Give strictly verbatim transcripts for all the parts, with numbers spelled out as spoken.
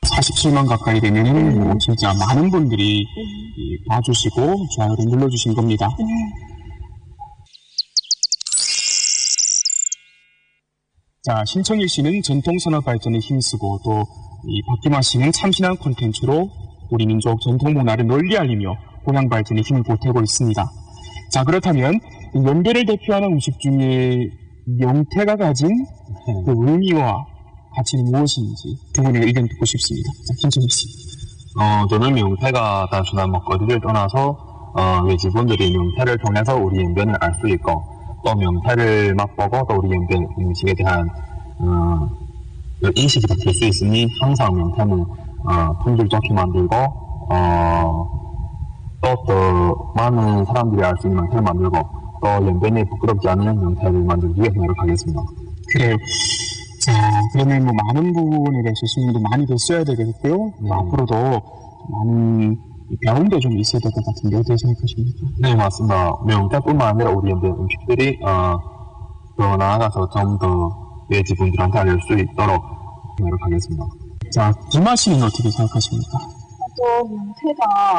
사십칠만 가까이 되면은 뭐 진짜 많은 분들이 이, 봐주시고 좋아요를 눌러주신 겁니다. 자, 신청일 씨는 전통산업 발전에 힘쓰고 또 이 박기마 씨는 참신한 콘텐츠로 우리 민족 전통 문화를 널리 알리며 고향 발전에 힘을 보태고 있습니다. 자, 그렇다면 이 연배를 대표하는 음식 중에 명태가 가진 그 의미와 가치는 무엇인지 두 분의 의견 듣고 싶습니다. 자, 김철일 씨. 어, 저는 명태가 단순한 먹거리를 떠나서 어, 외지분들이 명태를 통해서 우리 연변을 알 수 있고 또 명태를 맛보고 또 우리 연변 음식에 대한 어, 인식이 바뀔 수 있으니 항상 명태는 어, 품질 좋게 만들고 어, 또, 또 많은 사람들이 알 수 있는 명태를 만들고 또 연변에 부끄럽지 않은 명태를 만들기 위해 노력하겠습니다. 그래요. 자, 그러면 뭐 많은 부분에 대해서 신경도 많이 더 써야 되겠고요. 네. 앞으로도 많은 배움도 좀 있어야 될 것 같은데 어떻게 생각하십니까? 네, 맞습니다. 명태뿐만 아니라 우리 연변 음식들이 어, 더 나아가서 좀 더 외지분들한테 알릴 수 있도록 노력하겠습니다. 자, 김아 씨는 어떻게 생각하십니까? 또 명태가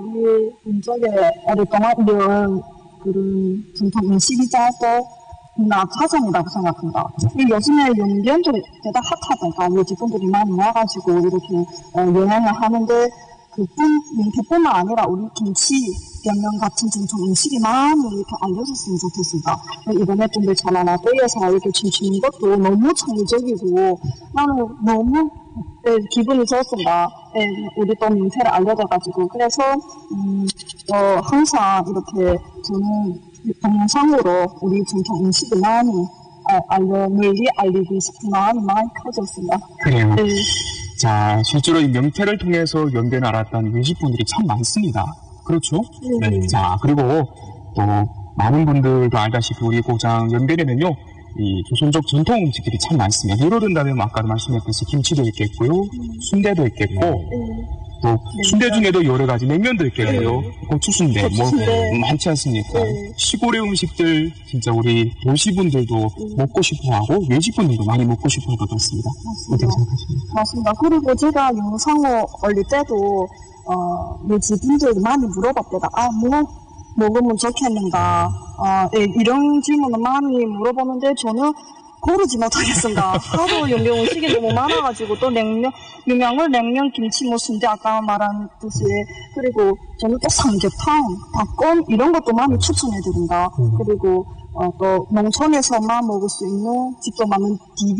우리 민족의 오랫동안 이어온 그런 전통 음식이자 또 문화 자산이라고 생각합니다. 요즘에 연변도 대다 핫하다니까 외지분들이 많이 와가지고 이렇게 어, 여행을 하는데 그뿐 명태뿐만 아니라 우리 김치, 양념 같은 전통 음식이 많이 이렇게 알려졌으면 좋겠습니다. 이번에 좀 더 전화나대에서 이렇게 춤추는 것도 너무 창의적이고 나는 너무 네, 기분이 좋습니다. 네, 우리 또 명태를 알려져가지고 그래서 음, 어, 항상 이렇게 저는 동영상으로 우리 전통 음식을 많이 어, 알려 널리 알리고 싶은 마음이 많이 커졌습니다. 그래요. 네. 자, 실제로 이 명태를 통해서 연변을 알았던 외식분들이 참 많습니다. 그렇죠? 네. 자, 그리고 또 많은 분들도 알다시피 우리 고장 연변에는요, 이 조선족 전통 음식들이 참 많습니다. 예로 든다면 아까도 말씀했듯이 김치도 있겠고요, 순대도 있겠고, 네. 또 순대 중에도 여러 가지 냉면도 있겠고요, 고추순대, 고추순대. 뭐 많지 않습니까? 네. 시골의 음식들 진짜 우리 도시분들도 네. 먹고 싶어하고 외지분들도 많이 먹고 싶어할 것 같습니다. 맞습니다. 어떻게 생각하십니까? 맞습니다. 그리고 제가 영상을 올릴 때도 어, 외지분들 많이 물어봤대다. 아, 뭐 먹으면 좋겠는가? 어, 예, 이런 질문을 많이 물어보는데 저는 고르지 못하겠습니다. 하도 연변 음식이 너무 많아가지고 또 냉면, 유명을 냉면, 김치, 뭐 순대 아까 말한 듯이 그리고 저는 또 삼계탕, 닭껌 이런 것도 많이 추천해드린다. 음. 그리고 어, 또 농촌에서만 먹을 수 있는 직접 만든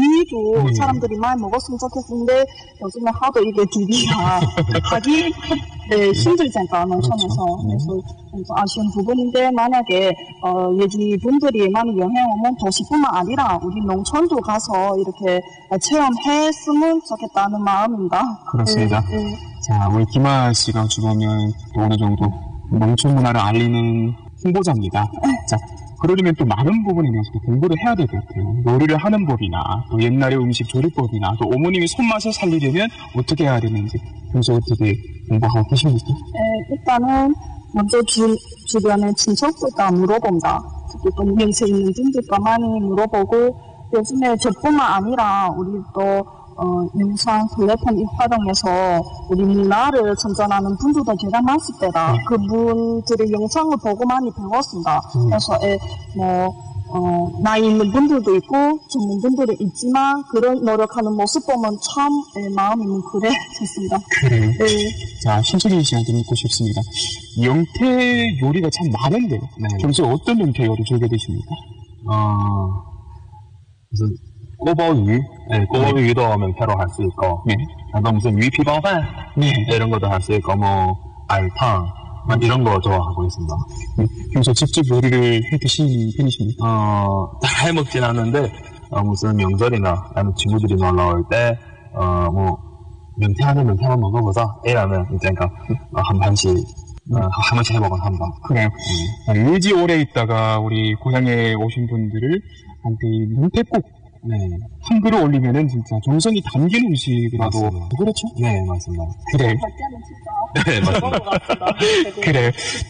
디비도 음. 사람들이 많이 먹었으면 좋겠는데 요즘에 하도 이게 디비가 하기 네, 힘들잖아요 농촌에서. 그렇죠. 그래서, 그래서 아쉬운 부분인데 만약에 어, 예지분들이 많이 여행 오면 도시뿐만 아니라 우리 농촌도 가서 이렇게 체험했으면 좋겠다는 마음입니다. 그렇습니다. 네, 네. 자, 우리 김아 씨가 어찌 보면 또 어느 정도 농촌 문화를 알리는 홍보자입니다. 자, 그러려면 또 많은 부분에 대해서 공부를 해야 될 것 같아요. 요리를 하는 법이나 또 옛날의 음식 조리법이나 또 어머님이 손맛을 살리려면 어떻게 해야 되는지 평소에 어떻게 공부하고 계십니까? 네, 일단은 먼저 주, 주변에 친척들과 물어본다. 특히 또 연세 있는 분들과 많이 물어보고 요즘에 저뿐만 아니라 우리 또 어, 영상 플랫폼 활용해서 우리 문화를 전전하는 분들도 제가 많을 때다. 네. 그분들의 영상을 보고 많이 배웠습니다. 음. 그래서 에, 뭐 어, 나이 있는 분들도 있고 젊은 분들이 있지만 그런 노력하는 모습 보면 참 에, 마음이 뭉클해졌습니다. 그래요. 네. 자, 신철인 씨한테 묻고 싶습니다. 영태 요리가 참 많은데 네. 평소에 어떤 영태 요리 즐겨 드십니까? 어, 무슨 꼬버위, 네, 꼬버위도 명태로 할 수 있고, 네. 또 무슨 위피방饭, 네. 이런 것도 할 수 있고, 뭐 알탕, 뭐 이런 거 좋아하고 있습니다. 네. 평소 직접 요리를 해 드시는 편이십니까? 어, 잘 먹진 않는데, 어, 무슨 명절이나 아니면 친구들이 놀러 올 때, 어, 뭐 명태 하면 명태 한번 먹어보자 이러면 이제 그러니까 어, 한 번씩 어, 한 번씩 해보곤 합니다. 그래요. 자, 일지 오래 있다가 우리 고향에 오신 분들을 한테 명태국 네, 한 그릇 올리면은 진짜 정성이 담긴 음식이라도 맞습니다. 그렇죠? 네, 맞습니다. 그래요. 갈 때는 진짜 네, 맞습니다. 먹을 것 같습니다. 그래요.